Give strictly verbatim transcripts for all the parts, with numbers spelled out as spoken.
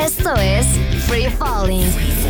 Esto es Free Falling.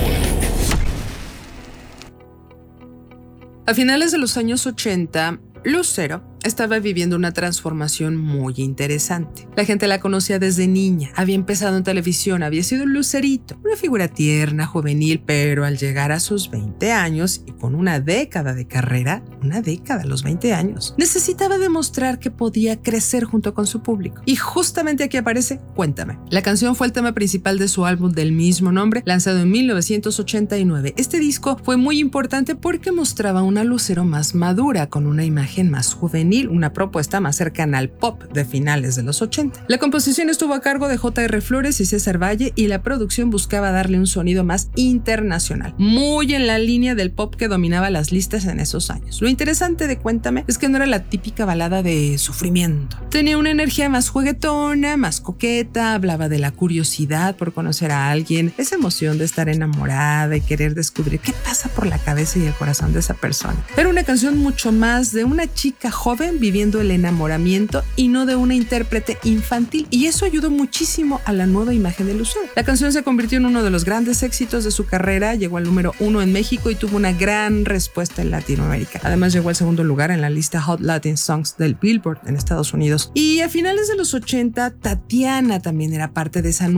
A finales de los años ochenta, Lucero estaba viviendo una transformación muy interesante. La gente la conocía desde niña, había empezado en televisión, había sido un lucerito, una figura tierna, juvenil, pero al llegar a sus veinte años y con una década de carrera, una década a los veinte años, necesitaba demostrar que podía crecer junto con su público. Y justamente aquí aparece Cuéntame. La canción fue el tema principal de su álbum del mismo nombre, lanzado en mil novecientos ochenta y nueve. Este disco fue muy importante porque mostraba una Lucero más madura, con una imagen más juvenil, una propuesta más cercana al pop de finales de los ochenta. La composición estuvo a cargo de J R Flores y César Valle y la producción buscaba darle un sonido más internacional, muy en la línea del pop que dominaba las listas en esos años. Lo interesante de Cuéntame es que no era la típica balada de sufrimiento. Tenía una energía más juguetona, más coqueta, hablaba de la curiosidad por conocer a alguien, esa emoción de estar enamorada y querer descubrir qué pasa por la cabeza y el corazón de esa persona. Era una canción mucho más de una chica joven viviendo el enamoramiento y no de una intérprete infantil, y eso ayudó muchísimo a la nueva imagen de Lucero. La canción se convirtió en uno de los grandes éxitos de su carrera, llegó al número uno en México y tuvo una gran respuesta en Latinoamérica. Además llegó al segundo lugar en la lista Hot Latin Songs del Billboard en Estados Unidos. Y a finales de los ochenta, Tatiana también era parte de esa